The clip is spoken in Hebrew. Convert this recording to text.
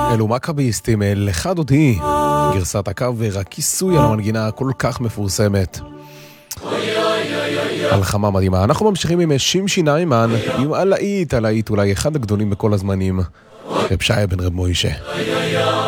אלו מכביסטים, לך דודי, גרסת הקו ורק כיסוי על המנגינה הכל כך מפורסמת. הלחמה מדהימה. אנחנו ממשיכים עם שימשי ניימן, עם הלהיט אולי אחד הגדולים בכל הזמנים, רב שי בן רב מוישה.